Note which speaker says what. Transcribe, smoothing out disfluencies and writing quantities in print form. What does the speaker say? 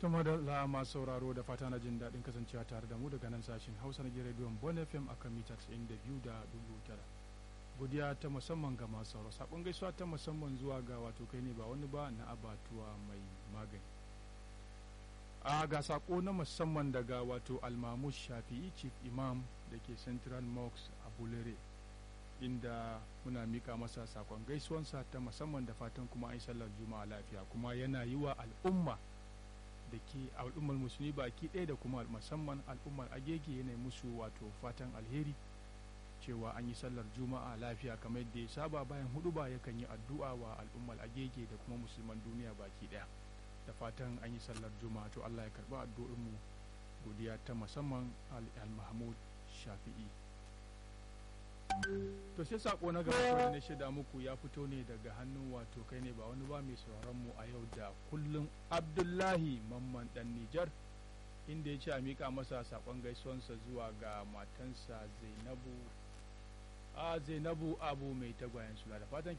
Speaker 1: Tuma da la'ama sauraro da fata na jin daɗin kasancewa tare da mu daga nan sashen Hausa na rediyon Bon FM a kan mita 92.9. Godiya ta musamman ga masu sauraro. Sakon gaisuwa ta musamman zuwa ga wato kai ne ba wani ba na abatuwa mai magani. A ga sako na musamman daga wato Almamush Shafi'i Chief Imam da ke Central Mosque a Bulere, inda muna mika masa sakon gaisuwansa ta musamman da fatan kuma an yi sallar Juma'a lafiya, kuma yana yi wa al'umma da ke al'ummar musulmi baki ɗaya da kuma musamman al'ummar Agege yana musu wato fatan alheri cewa an yi sallar Juma'a lafiya, kamar yadda ya saba bayan huduba yakan yi addu'a wa al'ummar Agege da kuma musulman duniya baki ɗaya. Da fatan an yi sallar Juma'a, to Allah ya karɓi addu'o'inmu. Godiya ta musamman al-Mahmud Shafi'i. To sai sako na gaba da na shaida muku ya fito ne daga hannun wato kai ne ba wani ba mai sauraron mu a yau da kullum, Abdullahi Mamman dan Nijar, inda ya ce a mika masa sakon gaisuwansa zuwa ga matansa Zainabu Abu mai tagwayen suna, da fatan